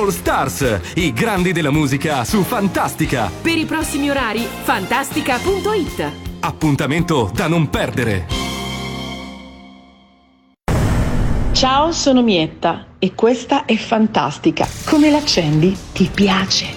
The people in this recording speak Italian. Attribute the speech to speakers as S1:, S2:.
S1: All Stars, i grandi della musica su Fantastica.
S2: Per i prossimi orari, fantastica.it.
S1: Appuntamento da non perdere.
S3: Ciao, sono Mietta e questa è Fantastica. Come l'accendi? Ti piace?